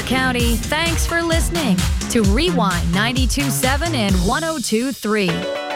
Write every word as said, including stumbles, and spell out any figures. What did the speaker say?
County, thanks for listening to Rewind ninety-two point seven and one oh two point three.